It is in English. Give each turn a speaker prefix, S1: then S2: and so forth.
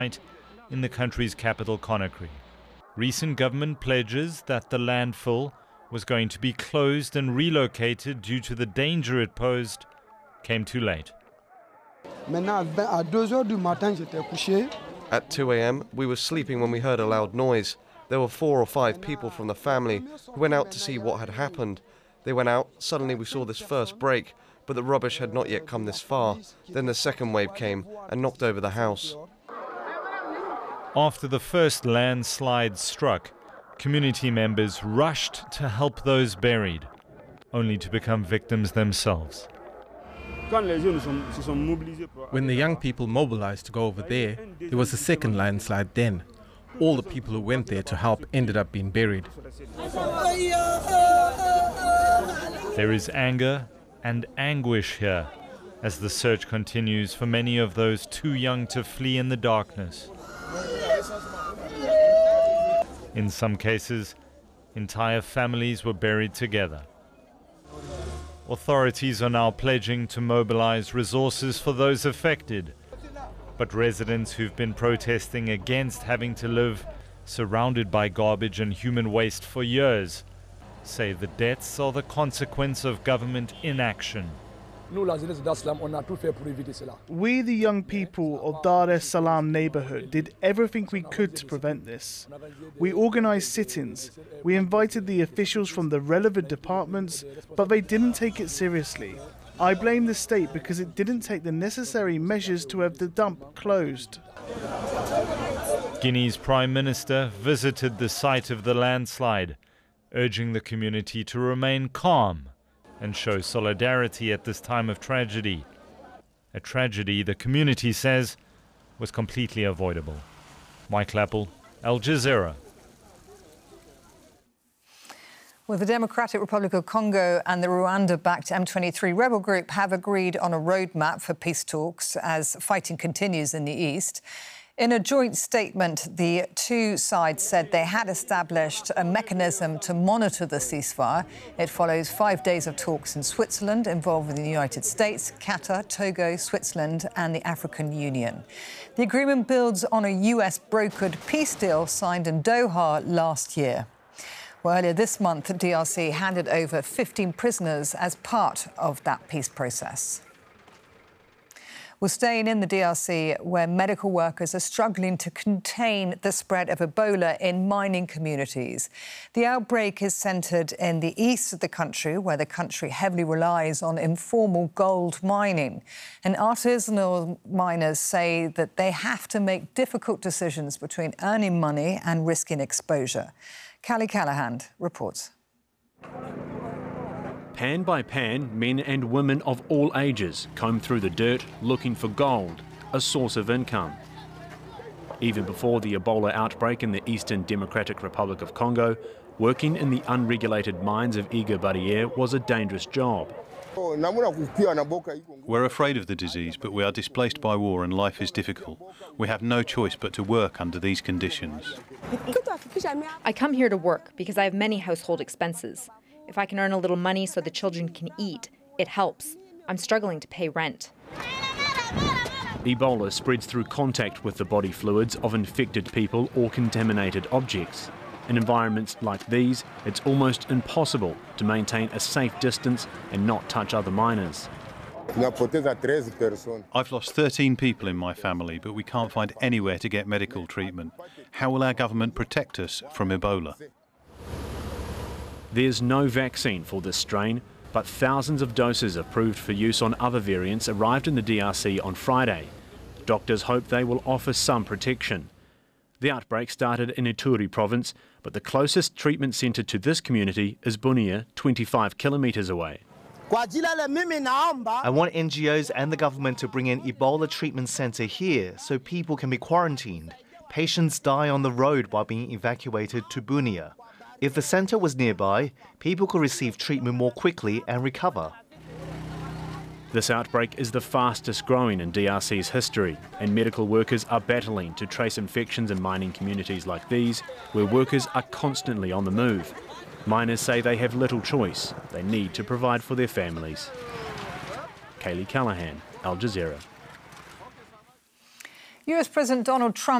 S1: in the country's capital, Conakry. Recent government pledges that the landfill was going to be closed and relocated due to the danger it posed came too late.
S2: At 2 a.m, we were sleeping when we heard a loud noise. There were 4 or 5 people from the family who went out to see what had happened. They went out, suddenly we saw this first break, but the rubbish had not yet come this far. Then the second wave came and knocked over the house.
S1: After the first landslide struck, community members rushed to help those buried, only to become victims themselves.
S3: When the young people mobilized to go over there was a second landslide then. All the people who went there to help ended up being buried.
S1: There is anger and anguish here as the search continues for many of those too young to flee in the darkness. In some cases, entire families were buried together. Authorities are now pledging to mobilize resources for those affected. But residents who've been protesting against having to live surrounded by garbage and human waste for years say the deaths are the consequence of government inaction.
S4: We, the young people of Dar es Salaam neighborhood, did everything we could to prevent this. We organized sit-ins. We invited the officials from the relevant departments, but they didn't take it seriously. I blame the state because it didn't take the necessary measures to have the dump closed.
S1: Guinea's Prime Minister visited the site of the landslide, urging the community to remain calm and show solidarity at this time of tragedy. A tragedy the community says was completely avoidable. Mike Lappel, Al Jazeera.
S5: Well, the Democratic Republic of Congo and the Rwanda-backed M23 rebel group have agreed on a roadmap for peace talks as fighting continues in the east. In a joint statement, the two sides said they had established a mechanism to monitor the ceasefire. It follows 5 days of talks in Switzerland involving the United States, Qatar, Togo, Switzerland and the African Union. The agreement builds on a US-brokered peace deal signed in Doha last year. Well, earlier this month, the DRC handed over 15 prisoners as part of that peace process. We're staying in the DRC, where medical workers are struggling to contain the spread of Ebola in mining communities. The outbreak is centred in the east of the country, where the country heavily relies on informal gold mining. And artisanal miners say that they have to make difficult decisions between earning money and risking exposure. Callie Callahan reports.
S6: Pan by pan, men and women of all ages comb through the dirt looking for gold, a source of income. Even before the Ebola outbreak in the Eastern Democratic Republic of Congo, working in the unregulated mines of Iga Barriere was a dangerous job.
S7: We're afraid of the disease, but we are displaced by war and life is difficult. We have no choice but to work under these conditions.
S8: I come here to work because I have many household expenses. If I can earn a little money so the children can eat, it helps. I'm struggling to pay rent.
S6: Ebola spreads through contact with the body fluids of infected people or contaminated objects. In environments like these, it's almost impossible to maintain a safe distance and not touch other miners.
S7: I've lost 13 people in my family, but we can't find anywhere to get medical treatment. How will our government protect us from Ebola?
S6: There's no vaccine for this strain, but thousands of doses approved for use on other variants arrived in the DRC on Friday. Doctors hope they will offer some protection. The outbreak started in Ituri province, but the closest treatment centre to this community is Bunia, 25 kilometres away.
S9: I want NGOs and the government to bring an Ebola treatment centre here so people can be quarantined. Patients die on the road while being evacuated to Bunia. If the centre was nearby, people could receive treatment more quickly and recover.
S6: This outbreak is the fastest growing in DRC's history, and medical workers are battling to trace infections in mining communities like these, where workers are constantly on the move. Miners say they have little choice. They need to provide for their families. Kaylee Callahan, Al Jazeera.
S5: US President Donald Trump